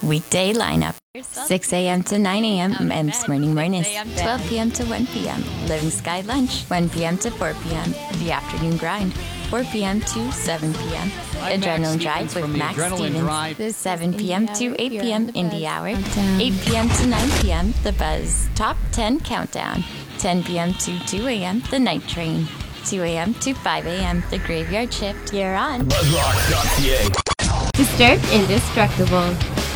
Weekday lineup. 6 a.m. to 9 a.m. Men's Morning Mornings. 12 p.m. to 1 p.m. Living Sky Lunch. 1 p.m. to 4 p.m. The Afternoon Grind. 4 p.m. to 7 p.m. Adrenaline Drive with Max Stevens. 7 p.m. to 8 p.m. Indie Hour. 8 p.m. to 9 p.m. The Buzz Top 10 Countdown. 10 p.m. to 2 a.m. The Night Train. 2 a.m. to 5 a.m. The Graveyard Shift. You're on. Buzzrock.ca. Disturbed Indestructible.